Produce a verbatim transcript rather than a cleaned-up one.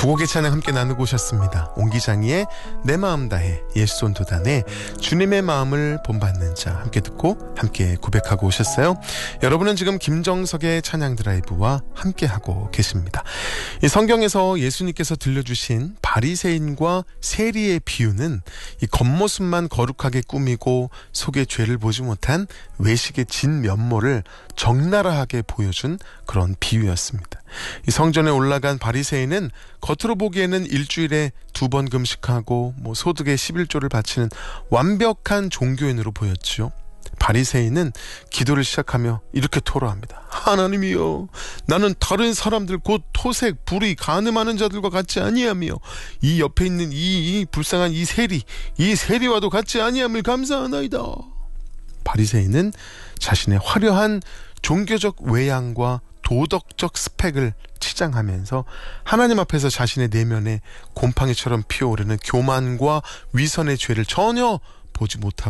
두 곡의 찬양 함께 나누고 오셨습니다. 옹기장이의 내 마음 다해, 예수온도단의 주님의 마음을 본받는 자 함께 듣고 함께 고백하고 오셨어요. 여러분은 지금 김정석의 찬양 드라이브와 함께하고 계십니다. 이 성경에서 예수님께서 들려주신 바리새인과 세리의 비유는 이 겉모습만 거룩하게 꾸미고 속에 죄를 보지 못한 외식의 진면모를 적나라하게 보여준 그런 비유였습니다. 이 성전에 올라간 바리새인은 겉으로 보기에는 일주일에 두 번 금식하고 뭐 소득의 십일조를 바치는 완벽한 종교인으로 보였지요. 바리새인은 기도를 시작하며 이렇게 토로합니다. 하나님이여, 나는 다른 사람들 곧 토색, 불의, 간음하는 자들과 같지 아니하며 이 옆에 있는 이, 이 불쌍한 이 세리, 이 세리와도 같지 아니함을 감사하나이다. 바리새인은 자신의 화려한 종교적 외양과 도덕적 스펙을 치장하면서 하나님 앞에서 자신의 내면에 곰팡이처럼 피어오르는 교만과 위선의 죄를 전혀 보지 못하고